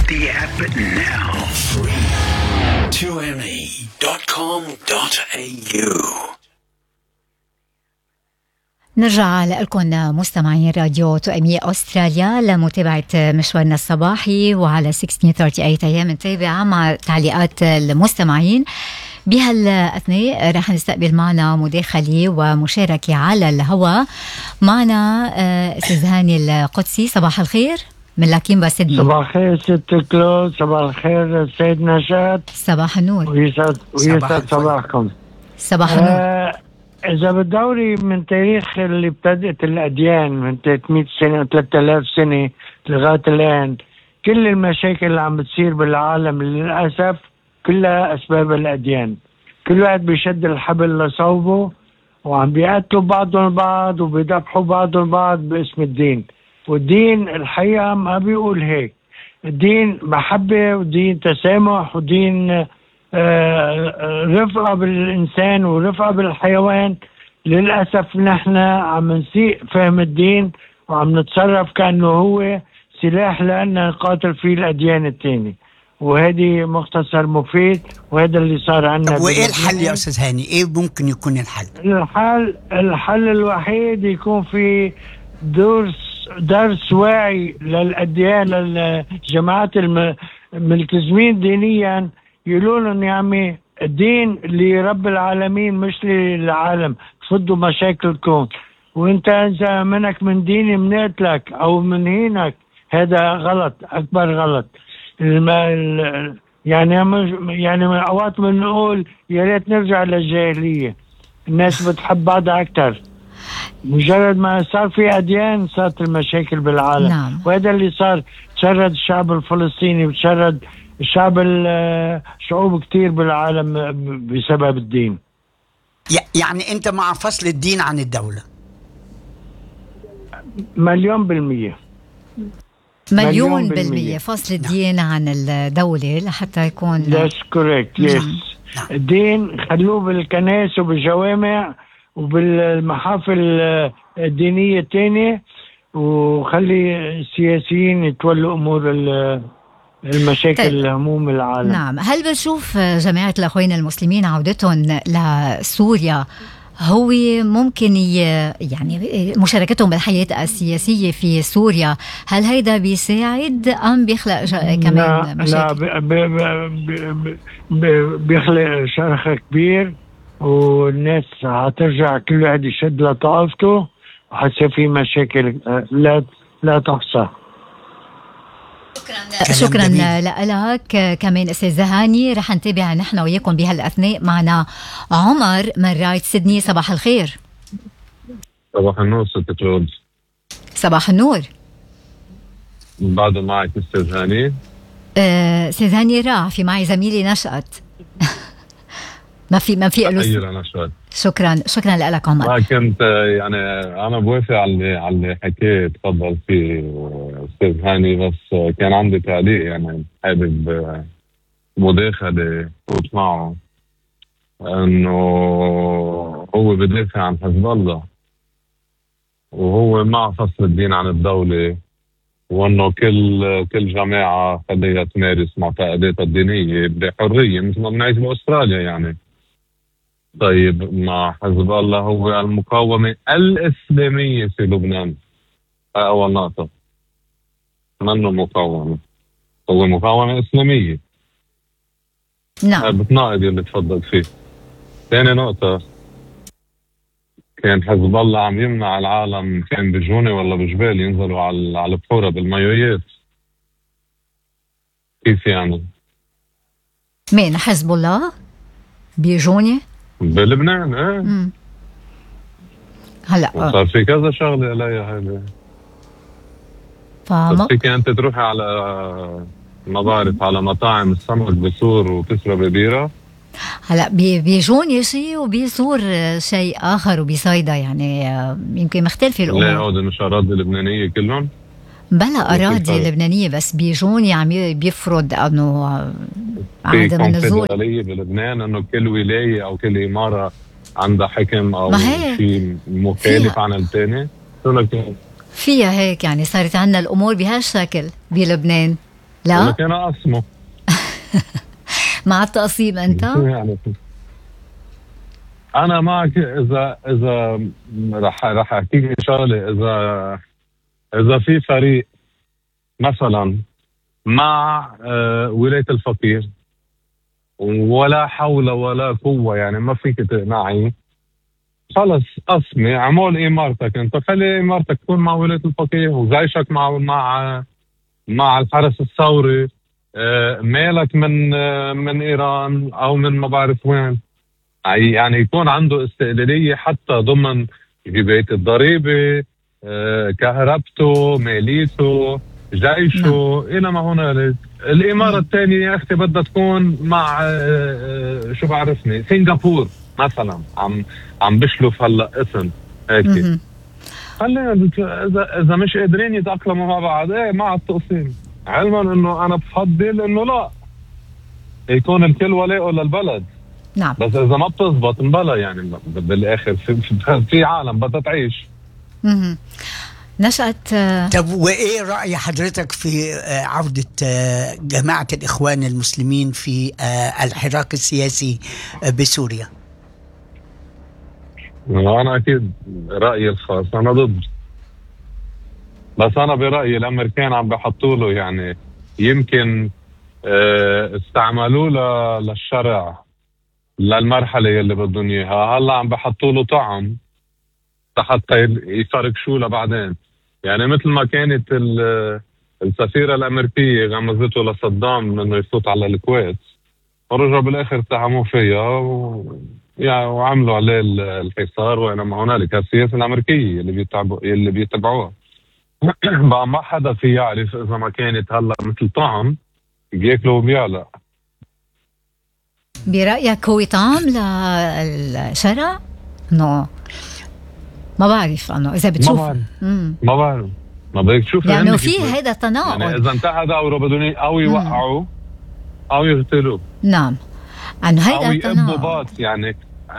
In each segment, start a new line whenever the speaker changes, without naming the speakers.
the app now. Free. 2me.com.au.
نرجع لكم مستمعين راديو توأمية أستراليا لمتابعة مشوارنا الصباحي، وعلى 1638 أيام نتابع مع تعليقات المستمعين. بهالأثناء رح نستقبل معنا مداخلة ومشاركة على الهواء. معنا أستاذ هاني القدسي، صباح الخير من لاكيمبا سيدني.
صباح الخير ست كلود، صباح الخير سيد نشاط،
صباح النور.
ويسعد صباحكم.
صباح النور.
إذا بتدوري من تاريخ اللي ابتدأت الأديان من 300 سنة 3000 سنة لغاية الآن، كل المشاكل اللي عم بتصير بالعالم للأسف كلها أسباب الأديان. كل واحد بيشد الحبل لصوبه وعم بيقتلوا بعضهم البعض وبيذبحوا بعضهم البعض باسم الدين. والدين الحقيقة ما بيقول هيك. الدين محبة ودين تسامح ودين رفقة بالإنسان ورفقة بالحيوان. للأسف نحن عم نسيء فهم الدين وعم نتصرف كأنه هو سلاح لأن نقاتل فيه الأديان التاني، وهذه مختصر مفيد، وهذا اللي صار عنا.
طب وإيه الحل يا أستاذ هاني؟ إيه ممكن يكون الحل؟
الحل الوحيد يكون في درس واعي للأديان، للجماعات الملتزمين دينيا، يقولون يا عمي الدين لرب العالمين مش للعالم، فضوا مشاكلكم، وانت اذا منك من ديني منقتلك او منهينك، هذا غلط، اكبر غلط. يعني اوقات بنقول يا ريت نرجع للجاهليه، الناس بتحب بعضها اكثر. مجرد ما صار في أديان صارت المشاكل بالعالم.
نعم.
وهذا اللي صار، تشرد الشعب الفلسطيني وتشرد شعوب كتير بالعالم بسبب الدين.
يعني أنت مع فصل الدين عن الدولة؟
1,000,000%.
1,000,000% فصل الدين عن الدولة لحتى يكون.
That's correct. Yes. الدين خلوه بالكنائس وبالجوامع وبالمحافل الدينية التانية، وخلي السياسيين يتولوا أمور المشاكل. طيب. الهموم العالم.
نعم. هل بنشوف جماعة الأخوين المسلمين عودتهم لسوريا هو ممكن يعني مشاركتهم بالحياة السياسية في سوريا، هل هيدا بيساعد أم بيخلق كمان مشاكل؟
لا بيخلق شرخ كبير، والناس هترجع كل واحد يشد لطائفته، وحتصير في مشاكل لا تحصى.
شكرا لك كمان أستاذ هاني. رح نتابع نحن وياكم بهالأثناء. معنا عمر من رايت سيدني، صباح الخير.
صباح النور ست كلود.
صباح النور.
بعد معك أستاذ هاني.
أستاذ هاني راح في معي زميلي نشأت. ما في شكرا لك عمر.
كنت يعني انا بوافق على اللي حكيت تفضل فيه استاذ هاني، بس كان عندي تعليق، يعني حابب مداخله فوت معه، انه هو بدافع عن حزب الله وهو مع فصل الدين عن الدوله، وانه كل جماعه خليها تمارس معتقداتها الدينيه بحريه مثل ما بنعيش باستراليا يعني. طيب مع حزب الله هو المقاومة الإسلامية في لبنان، أول نقطة. منه مقاومة، هو مقاومة إسلامية.
نعم.
بتناقض اللي تفضل فيه. ثاني نقطة، كان حزب الله عم يمنع العالم كان بجونة ولا بجبال ينزلوا على البحورة بالمايويات. كيف يعني؟
مين حزب الله بجونة؟
بلبنان. ايه
هلا
صار في كذا شغله عليها هذا. بس فيك انت تروحي على مضارب على مطاعم السمك بسور وتشربي بيره.
هلا بيجون شيء وبيصور شيء اخر وبصيدا، يعني يمكن مختلفه الامور.
لا هذول مش اراضي لبنانيه كلهم؟
بلا اراضي لبنانيه، بس بيجون عم بيفرض انه عدم النزول
بلبنان، انه كل ولايه او كل اماره عندها حكم او شيء مخالف عن الثاني.
فيها هيك، يعني صارت عندنا الامور بهالشكل بلبنان. لا
لكن أنا أصمه
مع التقسيم أنت؟
يعني أنا معك. إذا رح أحكي شغلة. إذا في فريق مثلا مع ولاية الفقير ولا حول ولا قوة، يعني ما فيك تقنعي، خلص أسمي عمول إمارتك. أنت خلي إمارتك تكون مع ولاية الفقير وجيشك مع الحرس الثوري. مالك من إيران أو من ما بعرف وين، يعني يكون عنده استقلالية حتى ضمن جباية الضريبة، كهربته، ماليته، جيشه، إلى ما هنالك. الإمارة الثانية يا أختي بدها تكون مع شو بعرفني سنغافور مثلا. عم بشلف هلا اسم هيك. خلينا إذا مش قادرين يتأقلموا مع بعض مع التقسيم، علما إنه أنا بفضل إنه لا يكون الكل ولاء للبلد.
نعم.
بس إذا ما بتزبط مبلا، يعني بالآخر في عالم بدها تعيش.
نشأت.
طب وإيه رأي حضرتك في عودة جماعة الإخوان المسلمين في الحراك السياسي بسوريا؟
أنا أكيد رأيي الخاص أنا ضد، بس أنا برأيي الأمريكان عم بحطوا له، يعني يمكن استعملوا للشرع للمرحلة اللي بدهم إياها. هلا عم بحطوا له طعم حتى يفرقشوا له بعدين. يعني مثل ما كانت السفيرة الأمريكية غمزته لصدام إنه يفوت على الكويت، ورجعوا بالآخر اتهموه فيها وعملوا عليه الحصار وإنما هنالك. السياسة الأمريكية اللي بيتبعوها بقى ما حدا في يعرف إذا ما كانت هلا مثل طعم بياكلوا وبيعلق.
برأيك هو طعم للشرع؟ إنه ما بعرف أنه إذا بتشوف
ما بعرف ما بدك تشوف
يعني في هذا تناقض.
يعني إذا انتهى دوره بدهم أو يوقعوا أو يغتلوا.
نعم، عنه هيدا
أو يقبوا باط. يعني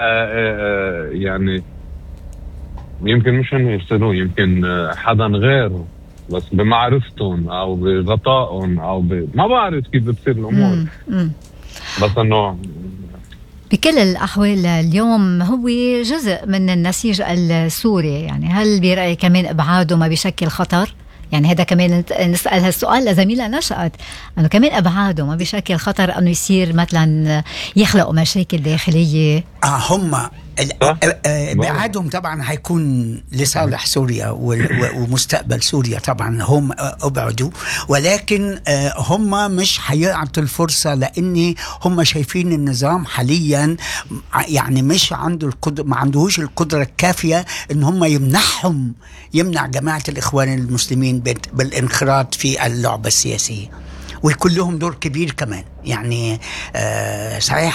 يعني يمكن مش إنه يغتلوه، يمكن حدا غيره بس بمعرفتهم أو بغطائهم أو ما بعرف كيف بتصير الأمور. بس إنه
بكل الأحوال اليوم هو جزء من النسيج السوري. يعني هل برأيك كمان إبعاده ما بيشكل خطر؟ يعني هذا كمان نسأل هالسؤال لزميلة نشأت، أنه كمان أبعاده ما بيشكل خطر أنه يصير مثلا يخلقوا مشاكل داخلية؟
هم بعادهم طبعا هيكون لصالح سوريا ومستقبل سوريا. طبعا هم أبعدوا، ولكن هم مش هيعطوا الفرصة، لأن هم شايفين النظام حاليا يعني مش عنده القدرة، ما عندهوش القدرة الكافية إن هم يمنع جماعة الإخوان المسلمين بالانخراط في اللعبة السياسية، ويكون لهم دور كبير كمان. يعني صحيح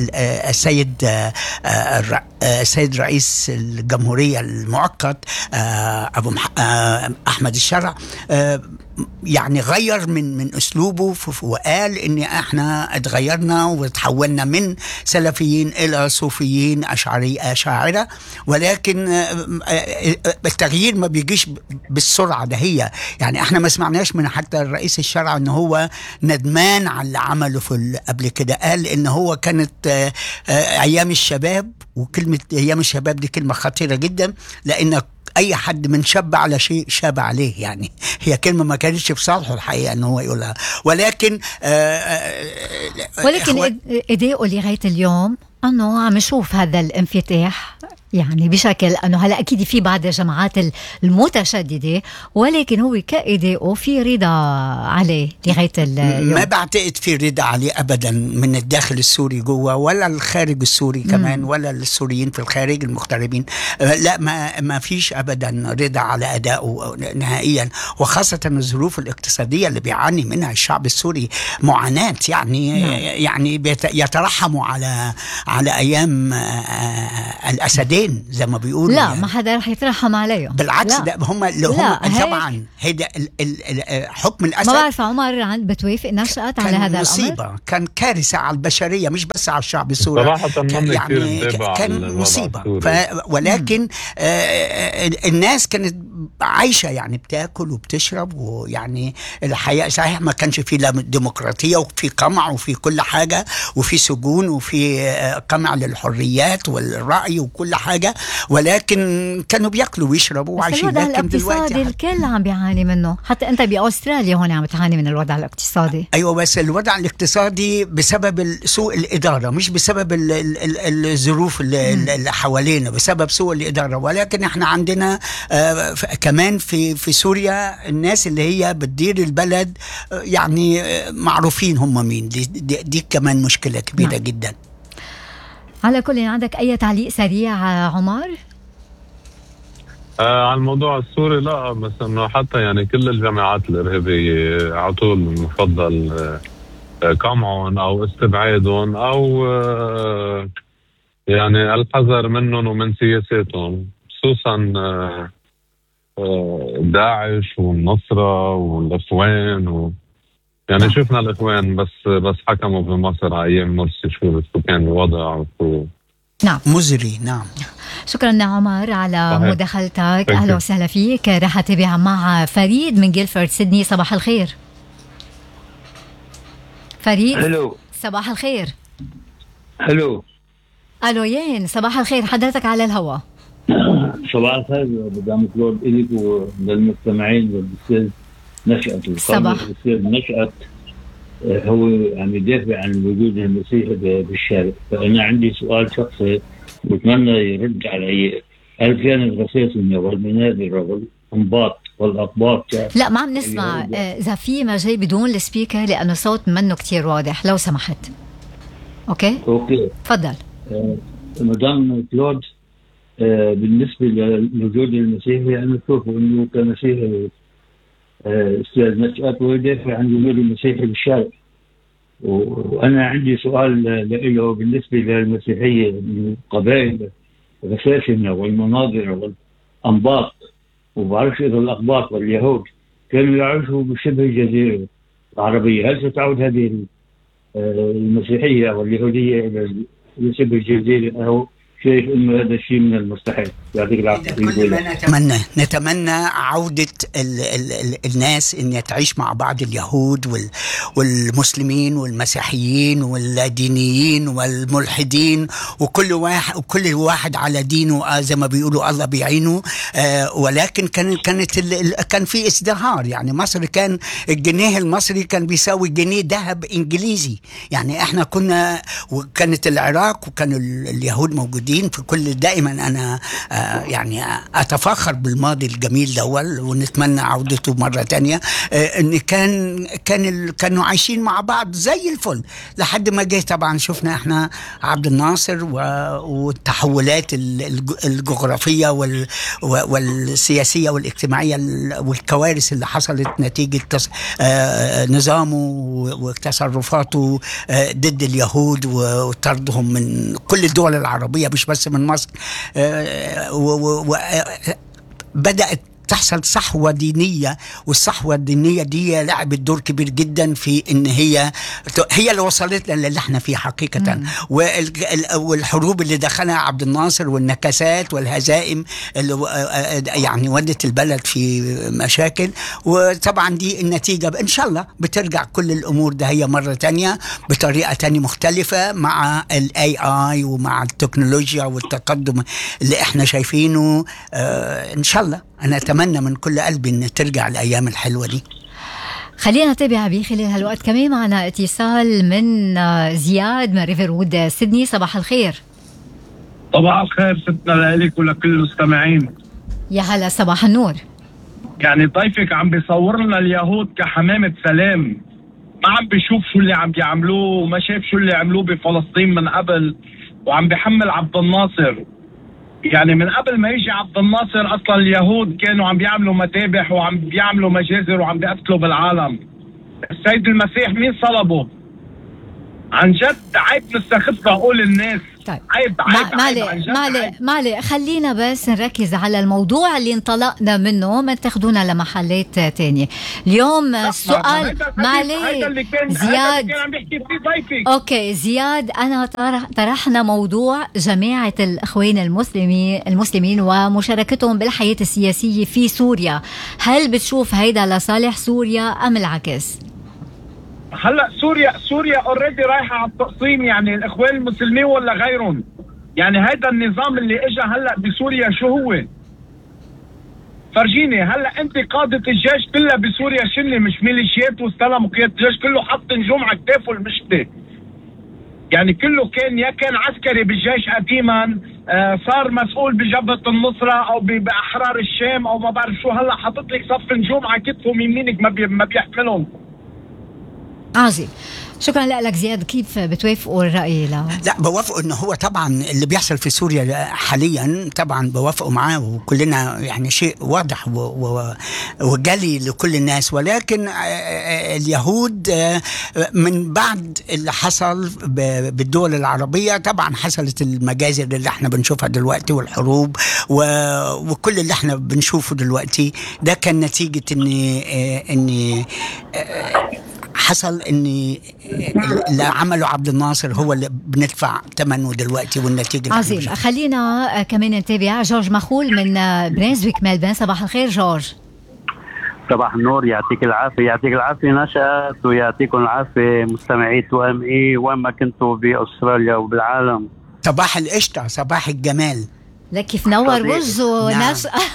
السيد رئيس الجمهورية المؤقت أبو أحمد الشرع يعني غير من أسلوبه وقال إن إحنا اتغيرنا وتحولنا من سلفيين إلى صوفيين أشاعرة، ولكن التغيير ما بيجيش بالسرعة ده. هي يعني إحنا ما سمعناش من حتى الرئيس الشرع إنه هو ندمان على اللي عمله في قبل كده. قال إنه هو كانت أيام الشباب، وكلمة أيام الشباب دي كلمة خطيرة جدا، لأن أي حد من شاب على شيء شاب عليه. يعني هي كلمة ما كانتش بصالحه الحقيقة أنه هو يقولها، ولكن
إداؤه لغاية اليوم أنه عم نشوف هذا الانفتاح يعني بشكل أنه هلأ أكيد في بعض الجماعات المتشددة، ولكن هو كإداؤه في رضا عليه لغاية اليوم.
ما بعتقد في رضا عليه أبدا من الداخل السوري جوا ولا الخارج السوري كمان، ولا السوريين في الخارج المغتربين. لا، ما فيش أبدا رضا على أدائه نهائيا، وخاصة الظروف الاقتصادية اللي بيعاني منها الشعب السوري معاناة. يعني يترحموا على أيام الأسدين الدين زي ما بيقولوا.
لا
يعني
ما حدا رح يترحم عليهم
بالعكس، ده هم اللي هم طبعا هيدا حكم الأسد.
ما بعرف عمر بتوافق نشأت على هذا
مصيبة
الأمر؟
كان كارثة على البشرية، مش بس على الشعب السوري.
صراحة
يعني كان مصيبة. ولكن الناس كانت عايشة يعني بتاكل وبتشرب، ويعني الحياة صحيح ما كانش فيه لا ديمقراطية، وفي قمع وفي كل حاجة، وفي سجون وفي قمع للحريات والرأي وكل حاجة، ولكن كانوا بياكلوا ويشربوا وعايشين.
الوضع الاقتصادي الكل عم بيعاني منه، حتى انت بأستراليا هون عم تعاني من الوضع الاقتصادي.
ايوه، بس الوضع الاقتصادي بسبب سوء الإدارة، مش بسبب الظروف اللي حوالينا، بسبب سوء الإدارة. ولكن احنا عندنا كمان في سوريا الناس اللي هي بتدير البلد يعني معروفين هم مين. دي كمان مشكلة كبيرة جدا.
على كل عندك أي تعليق سريع عمر؟
على الموضوع السوري لا، بس انه حتى يعني كل الجماعات الارهابيه على طول مفضل قمعهم او استبعادهم او يعني الحذر منهم ومن سياساتهم، خصوصا داعش والنصرة والاخوان يعني شفنا الاخوان بس حكموا بمصر على ايام مرسي شو كان الوضع.
نعم
مزري. نعم
شكرا عمر على
صحيح.
مداخلتك. أهلا وسهلا فيك. رح أتابع مع فريد من جيلفورد سيدني. صباح الخير فريد.
هلو
صباح الخير.
هلو
ألو يين. صباح الخير، حضرتك على الهواء.
صباح الخير مدام كلود إليك وللمستمعين والأستاذ نشأت.
صباح.
الأستاذ نشأت هو عم يدافع عن وجود المسيح بالشارع، فأنا عندي سؤال شخصي بتمنى يرد علي. هل كان الرصاصية والمنازل والأنباط والأقباط؟
لا ما عم نسمع. إذا في مجال بدون السبيكر لأنه صوت منه كتير واضح لو سمحت. أوكي تفضل.
مدام كلود، بالنسبة لوجود المسيحي أنا أشوف أنه كمسيحي أستاذ نشأت ويدافع عن وجود المسيحي بالشارع. وأنا عندي سؤال له بالنسبة للمسيحية من قبائل غساسنة والمناظر والأنباط، وبعرفش إذا الأقباط واليهود كانوا يعيشوا بشبه الجزيرة العربية، هل ستعود هذه المسيحية واليهودية إلى شبه الجزيرة أو شايف انه هذا الشيء من المستحيل؟ يعطيك العافيه.
نتمنى عودة الناس ان تعيش مع بعض، اليهود والمسلمين والمسيحيين والدينيين والملحدين، وكل واحد على دينه زي ما بيقولوا الله بيعينه. ولكن كان في ازدهار. يعني مصر كان الجنيه المصري كان بيساوي جنيه ذهب انجليزي. يعني احنا وكانت العراق وكان اليهود موجودين في كل. دائما أنا يعني أتفخر بالماضي الجميل ده، ونتمنى عودته مرة تانية. إن كانوا عايشين مع بعض زي الفل لحد ما جه طبعا شفنا إحنا عبد الناصر والتحولات الجغرافية والسياسية والاجتماعية والكوارث اللي حصلت نتيجة نظامه وتصرفاته ضد اليهود وطردهم من كل الدول العربية مش بس من مصر. بدأت تحصل صحوة دينية، والصحوة الدينية دي لعبت دور كبير جدا في ان هي اللي وصلتنا اللي احنا فيه حقيقة. والحروب اللي دخلها عبد الناصر والنكسات والهزائم اللي يعني ودت البلد في مشاكل. وطبعا دي النتيجة ان شاء الله بترجع كل الامور ده هي مرة تانية بطريقة تانية مختلفة مع AI ومع التكنولوجيا والتقدم اللي احنا شايفينه. ان شاء الله أنا أتمنى من كل قلبي أن ترجع الأيام الحلوة دي.
خلينا نتابع خلال هالوقت. كمان معنا اتصال من زياد من ريفر وود سيدني. صباح الخير.
صباح الخير ستنا لك ولكل المستمعين.
يا هلا صباح النور.
يعني ضيفك عم بيصور لنا اليهود كحمامة سلام، ما عم بيشوف شو اللي عم بيعملوه وما شاف شو اللي عملوه بفلسطين من قبل، وعم بيحمل عبد الناصر. يعني من قبل ما يجي عبد الناصر اصلا اليهود كانوا عم بيعملوا مذابح وعم بيعملوا مجازر وعم بيقتلوا بالعالم. السيد المسيح مين صلبه؟ عن جد عيب نستخف اقول الناس
طيب
عيب
مالي خلينا بس نركز على الموضوع اللي انطلقنا منه، ما تاخدونا لمحلات تانية اليوم. السؤال مالي زياد،
كان عم بيحكي فيه ضيفك.
اوكي زياد، انا طرحنا موضوع جماعة الاخوين المسلمين ومشاركتهم بالحياة السياسية في سوريا. هل بتشوف هيدا لصالح سوريا ام العكس؟
هلا سوريا اوريدي رايحه على التقسيم، يعني الاخوان المسلمين ولا غيرهم. يعني هيدا النظام اللي اجى هلا بسوريا شو هو؟ فرجيني. هلا انت قاده الجيش كلها بسوريا شله مش ميليشيات واستلموا قياده الجيش، كله حط نجوم على كتافه المشتة. يعني كله كان عسكري بالجيش قديما، صار مسؤول بجبهه النصره او باحرار الشام او ما بعرف شو. هلا حاطط لك صف نجوم على كتفهم يمينك ما بيحملهم.
عظيم، شكرا لك زياد. كيف بتوافقوا الرأي؟
لا بوافقوا انه هو طبعا اللي بيحصل في سوريا حاليا طبعا بوافقوا معاه، وكلنا يعني شيء واضح وجلي لكل الناس. ولكن اليهود من بعد اللي حصل بالدول العربية طبعا حصلت المجازر اللي احنا بنشوفها دلوقتي والحروب وكل اللي احنا بنشوفه دلوقتي ده كان نتيجة ان حصل ان اللي عمله عبد الناصر هو اللي بندفع ثمنه دلوقتي والنتيجه.
عظيم. خلينا كمان نتابع جورج مخول من برينزويك ميلبورن. صباح الخير جورج.
صباح النور، يعطيك العافيه نشأت، ويعطيكم العافيه مستمعي توامي وين ما كنتوا بأستراليا وبالعالم.
صباح القشطه، صباح الجمال.
لك كيف نور وجهه. نعم.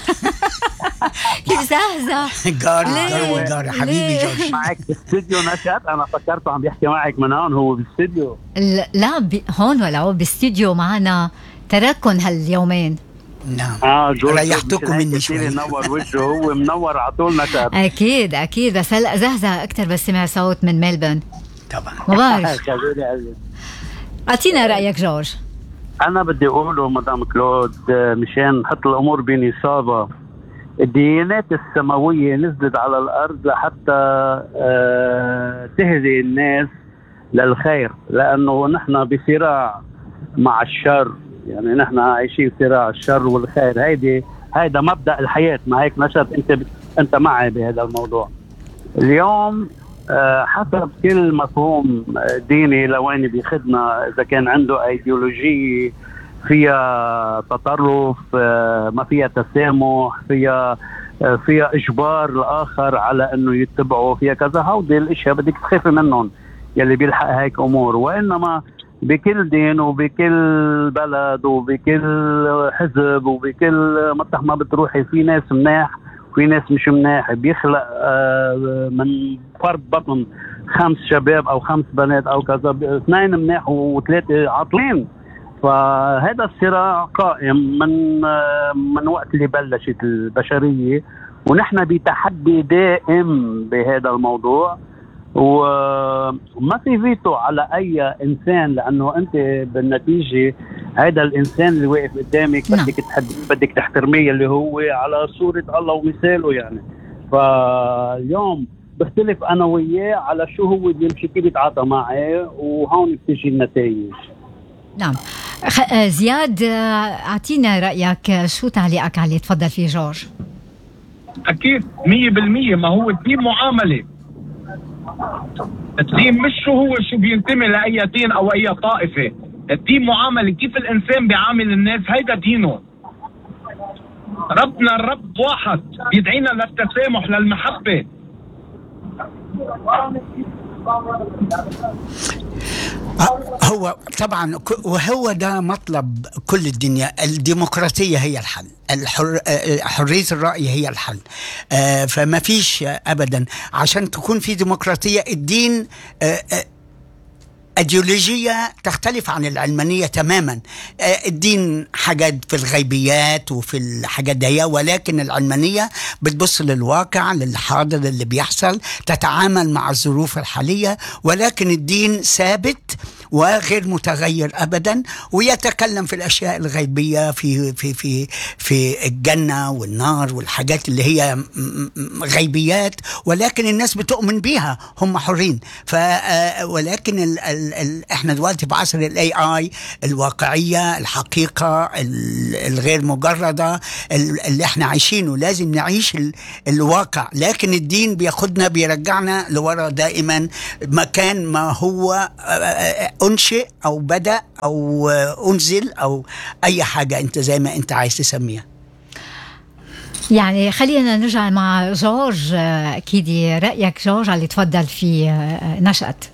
كيف زهزه.
جاري حبيبي جورج.
معك بالاستديو نشأت، انا فكرته عم بيحكي معك من هون. هو بالاستديو؟
لا هون ولا هو بالاستديو معنا. تركن هاليومين.
نعم. ريحتكم مني شوي.
منور وجهه، هو منور على طول نشأت.
اكيد بس هلا زهزه اكثر بس سمع صوت من ميلبورن.
طبعا.
مبارك. اعطينا رايك جورج.
أنا بدي أقوله مدام كلود مشان نحط الأمور بنصابها. الديانات السماوية نزلت على الأرض لحتى تهدي الناس للخير، لأنه نحن بصراع مع الشر. يعني نحن عايشين صراع الشر والخير. هيدا مبدأ الحياة. ما هيك نشأت أنت معي بهذا الموضوع. اليوم حسب كل مفهوم ديني لوين بيخدنا، إذا كان عنده أيديولوجية فيها تطرف، ما فيها تسامح، فيها إجبار الآخر على أنه يتبعه، فيها كذا. هودي الاشياء بدك تخافي منهم يلي بيلحق هيك أمور. وإنما بكل دين وبكل بلد وبكل حزب وبكل مطرح ما بتروحي في ناس مناح في ناس مش مناح. بيخلق من فرد بطن 5 شباب أو 5 بنات أو كذا، 2 مناح و3 عاطلين. فهذا الصراع قائم من وقت اللي بلشت البشرية، ونحن بتحدي دائم بهذا الموضوع. وما في فيتو على أي إنسان، لأنه أنت بالنتيجة هذا الإنسان اللي واقف قدامك بدك تحترميه، اللي هو على صورة الله ومثاله يعني. فاليوم بختلف أنا وياه على شو هو بيمشي كيف يتعاطى معي، وهون بتجي النتائج.
نعم. زياد، أعطينا رأيك، شو تعليقك عليه؟ تفضل فيه جورج.
أكيد 100%. ما هو الدين معاملة. الدين مش شو بينتمي لأي دين أو أي طائفة. الدين معاملة، كيف الإنسان بيعامل الناس، هيدا دينه. ربنا الرب واحد بيدعينا للتسامح للمحبة.
هو طبعا وهو ده مطلب كل الدنيا. الديمقراطية هي الحل، حرية الرأي هي الحل. فما فيش أبدا عشان تكون في ديمقراطية. الدين أيديولوجية تختلف عن العلمانية تماما. الدين حاجات في الغيبيات وفي الحاجات دي، ولكن العلمانية بتبص للواقع، للحاضر اللي بيحصل، تتعامل مع الظروف الحالية. ولكن الدين ثابت وغير متغير أبدا، ويتكلم في الأشياء الغيبية في الجنة والنار والحاجات اللي هي غيبيات، ولكن الناس بتؤمن بيها، هم حرين. ولكن احنا دلوقتي بعصر الاي اي، الواقعية، الحقيقة الغير مجردة اللي احنا عايشينه، لازم نعيش الواقع. لكن الدين بياخدنا بيرجعنا لورا دائما، مكان ما هو انشئ او بدأ او انزل او اي حاجة انت زي ما انت عايز تسميها.
يعني خلينا نرجع مع جورج. اكيد رأيك جورج على اللي تفضل في نشأت.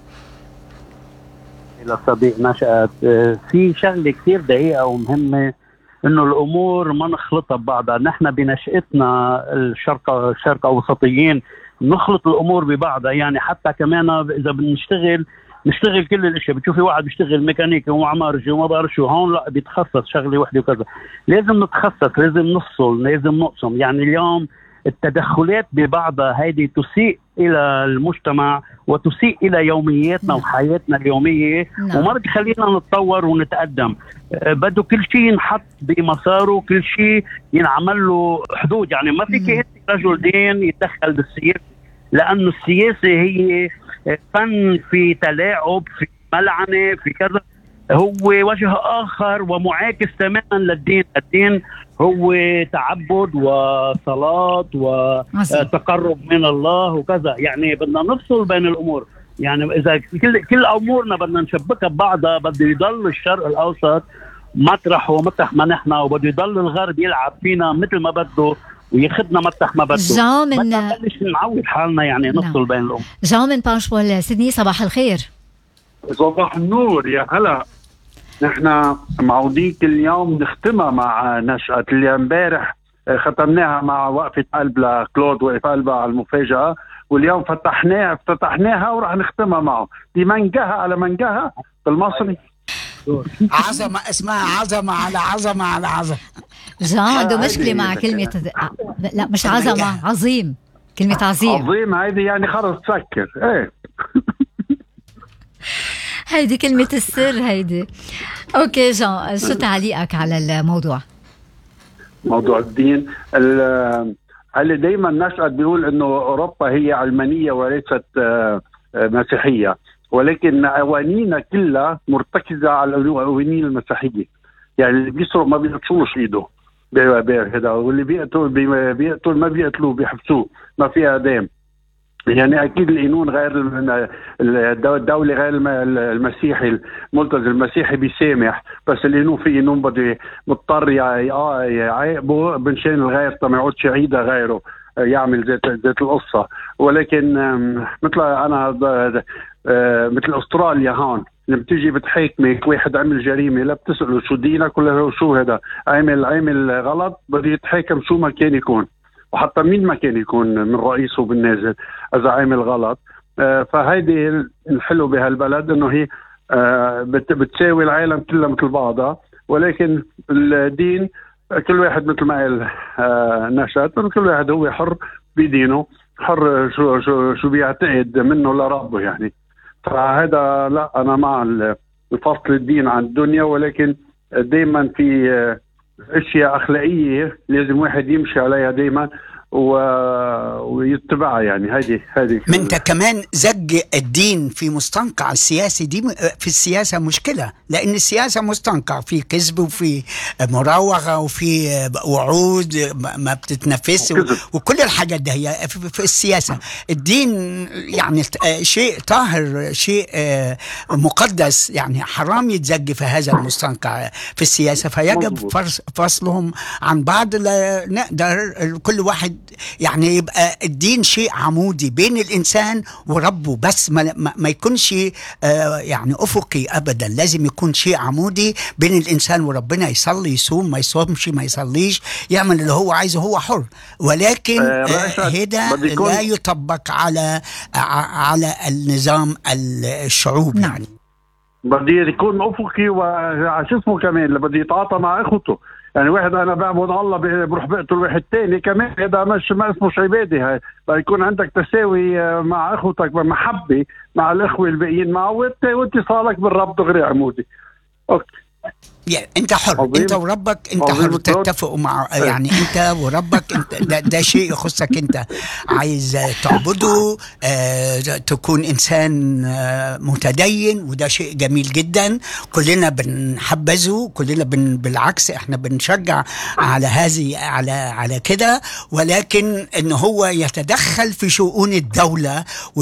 إلى صديق نشأت، في شغلة كثير دقيقة ومهمة، إنه الأمور ما نخلطها ببعضها. نحن بنشأتنا الشرق أوسطيين نخلط الأمور ببعضها، يعني حتى كمان إذا نشتغل كل الاشياء، بتشوفي واحد بيشتغل ميكانيكي ومعمارجي وما بعرف شو، هون لا بيتخصص شغله وحده وكذا. لازم نتخصص، لازم نفصل، لازم نقسم. يعني اليوم التدخلات ببعضها هيدي تسيء الى المجتمع وتسيء الى يومياتنا وحياتنا اليوميه، وما بتخلينا نتطور ونتقدم. بده كل شيء ينحط بمساره، كل شيء ينعمل له حدود. يعني ما فيك رجل دين يتدخل بالسياسه، لانه السياسه هي فن في تلاعب، في ملعنه، في كذا. هو وجه آخر ومعاكس تماما للدين. الدين هو تعبد وصلاة وتقرب من الله وكذا. يعني بدنا نفصل بين الأمور. يعني إذا كل أمورنا بدنا نشبكها ببعضها، بده يضل الشرق الأوسط مطرح ومطرح ما نحن، وبده يضل الغرب يلعب فينا مثل ما بده وياخذنا مطرح ما بده. بدنا نبلش نعود حالنا، يعني نفصل بين الأمور.
جون من بانشبول سيدني، صباح الخير.
صباح النور، يا هلا. نحن معودين كل يوم نختمها مع نشأت، اللي امبارح ختمناها مع وقفة قلب لكلود، وقفة قلبها على المفاجأة، واليوم افتتحناها وراح نختمها معه. دي منجها على منجها بالمصري،
عظمة، اسمها عظمة على عظمة على عظمة.
جون عنده مشكلة مع كلمة لا مش عظمة، عظيم. كلمة عظيم
هيدي يعني خلص تسكر. ايه
هيدي كلمة السر هيدي. اوكي جون، شو تعليقك على الموضوع؟
موضوع الدين. اللي دايما نشأت بيقول انه اوروبا هي علمانية وليست مسيحية، ولكن قوانينا كلها مرتكزة على قوانين المسيحية. يعني اللي بيسرق ما بيقتلوش ايده هذا، واللي بيقتل ما بيقتلوه، بيحبسوه، ما فيها دام. يعني اكيد القانون غير الدولة غير المسيحي، الملتزم المسيحي بيسامح، بس القانون في قانون بده مضطر يعاقبه بنشان الغير ما يعودش يعيدها غيره، يعمل ذات القصة. ولكن مثل انا مثل استراليا هون، لما تيجي بتحاكمك واحد عمل جريمة، لا بتسأله شو دينك ولا شو هذا، عمل غلط، بده يتحاكم شو ما كان يكون، وحتى مين ما كان يكون من رئيسه بالنازل اذا عامل غلط. فهيدي الحلو بهالبلد، انه هي بتساوي العالم كلها مثل بعضها. ولكن الدين كل واحد مثل ما قال نشأت، كل واحد هو حر بدينه، حر شو بيعتقد منه لربه. يعني فهذا لا، انا مع الفصل الدين عن الدنيا، ولكن دائما في اشياء اخلاقيه لازم واحد يمشي عليها دائما ويتبعها. يعني هذه
من انت كمان زج الدين في مستنقع السياسي. دي في السياسه مشكله، لان السياسه مستنقع، في كذب وفي مراوغه وفي وعود ما بتتنفس وكل الحاجات دي هي في السياسه. الدين يعني شيء طاهر، شيء مقدس، يعني حرام يتزج في هذا المستنقع في السياسه. فيجب فصلهم عن بعض، نقدر كل واحد يعني يبقى الدين شيء عمودي بين الإنسان وربه، بس ما يكونش يعني أفقي أبدا. لازم يكون شيء عمودي بين الإنسان وربنا، يصلي يصوم، ما يصومش ما يصليش، يعمل اللي هو عايزه، هو حر. ولكن هذا لا يطبق على النظام الشعوب. يعني
بده يكون أفقي، وعشان اسمه كمان بده يتعاطى مع أخوته. يعني واحد انا بعبد الله بروح بقتل واحد تاني كمان، هذا مش ما اسمه عباده. هاي يكون عندك تساوي مع اخوتك بمحبه مع الاخوه الباقيين معه واتصالك بالرب دغري عمودي. اوكي
يعني انت حر،
عظيم.
انت وربك، انت حر تتفقوا مع يعني انت وربك، انت ده شيء يخصك انت. عايز تعبده، تكون انسان متدين، وده شيء جميل جدا، كلنا بنحبذه، كلنا بالعكس احنا بنشجع على هذه على كده. ولكن ان هو يتدخل في شؤون الدولة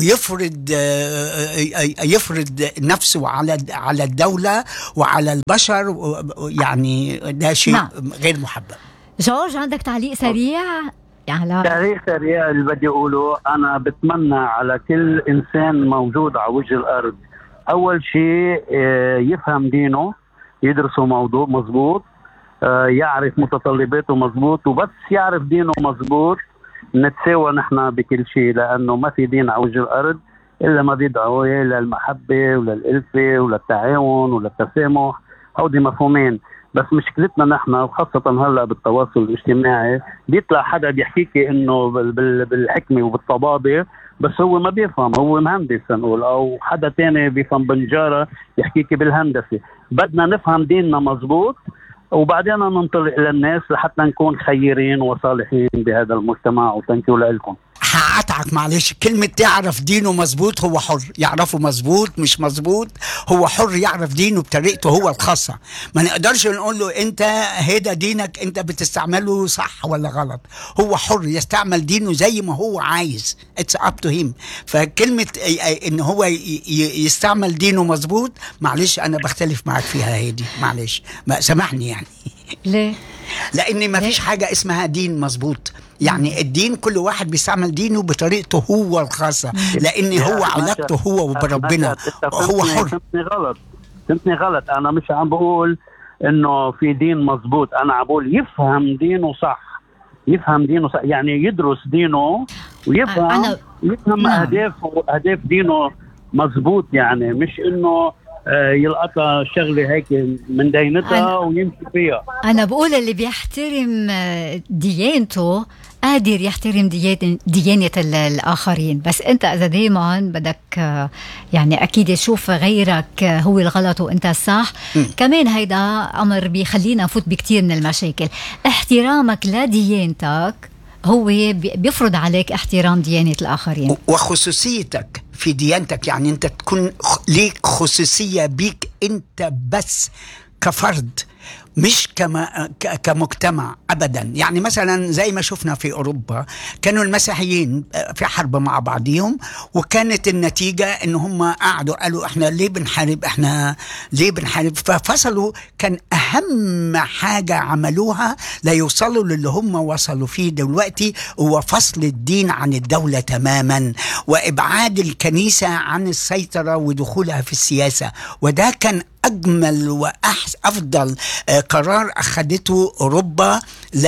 ويفرض نفسه على الدولة وعلى البشر، يعني ده شيء غير محبب.
جورج عندك تعليق سريع؟
تعليق سريع اللي بدي أقوله، أنا بتمنى على كل إنسان موجود على وجه الأرض أول شيء يفهم دينه، يدرسه موضوع مزبوط، يعرف متطلباته مزبوط، وبس يعرف دينه مزبوط نتساوى نحن بكل شيء، لأنه ما في دين على وجه الأرض إلا ما بيدعو للمحبة وللألفة وللتعاون وللتسامح. هودي مفهومين، بس مشكلتنا نحن وخاصة هلا بالتواصل الاجتماعي بيطلع حدا بيحكيكي انه بالحكمة وبالطبابة، بس هو ما بيفهم، هو مهندس نقول، او حدا تاني بيفهم بالنجارة يحكيكي بالهندسة. بدنا نفهم ديننا مزبوط وبعدين ننطلق للناس لحتى نكون خيرين وصالحين بهذا المجتمع. وتنكيو لكم.
هقطعك معلش، كلمة تعرف دينه مزبوط، هو حر يعرفه مزبوط مش مزبوط، هو حر يعرف دينه بطريقته هو الخاصة. ما نقدرش نقول له انت هيدا دينك انت بتستعمله صح ولا غلط، هو حر يستعمل دينه زي ما هو عايز، it's up to him. فكلمة ان هو يستعمل دينه مزبوط، معلش انا بختلف معك فيها هيدي، معلش ما سامحني يعني.
ليه؟
لان ما فيش حاجة اسمها دين مزبوط، يعني الدين كل واحد بيستعمل دينه بطريقته هو الخاصة، لأن هو علاقته هو وبربنا، هو حر.
فهمتني غلط، أنا مش عم بقول إنه في دين مزبوط، أنا عم بقول يفهم دينه صح، يفهم دينه صح، يعني يدرس دينه ويفهم يفهم أهداف دينه مزبوط، يعني مش إنه يلقطها شغلة هيك من دينتها ويمشي فيها.
أنا بقول اللي بيحترم ديانته قادر يحترم ديانة الآخرين، بس أنت إذا دايما بدك يعني أكيد تشوف غيرك هو الغلط وأنت الصح، كمان هيدا أمر بيخلينا نفوت بكتير من المشاكل. احترامك لديانتك هو بيفرض عليك احترام ديانة الآخرين
وخصوصيتك في ديانتك، يعني أنت تكون ليك خصوصية بيك أنت بس كفرد، مش كمجتمع أبدا. يعني مثلا زي ما شفنا في أوروبا كانوا المسيحيين في حرب مع بعضهم، وكانت النتيجة إن هم قعدوا قالوا إحنا ليه بنحارب، ففصلوا. كان أهم حاجة عملوها لا يوصلوا للي هم وصلوا فيه دلوقتي، هو فصل الدين عن الدولة تماما، وإبعاد الكنيسة عن السيطرة ودخولها في السياسة. وده كان أجمل وأفضل قرار أخذته أوروبا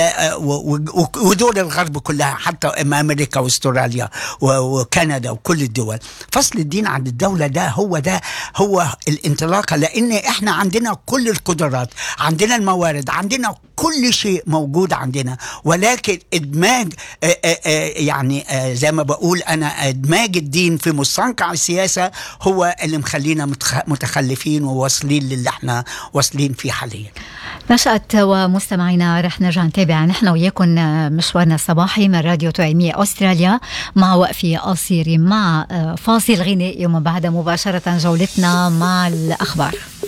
ودول الغرب كلها، حتى أمريكا واستراليا وكندا وكل الدول. فصل الدين عن الدولة ده هو الانطلاقة، لأن إحنا عندنا كل القدرات، عندنا الموارد، عندنا كل شيء موجود عندنا، ولكن إدماج يعني زي ما بقول أنا، إدماج الدين في مستنقع السياسة هو اللي مخلينا متخلفين وواصلين للي احنا واصلين فيه حاليا.
نشأت ومستمعينا رح نرجع نتابع نحن وياكم مشوارنا الصباحي من راديو توأمية أستراليا مع وقفة قصيرة مع فاصل غنائي، ومن بعد مباشرة جولتنا مع الأخبار.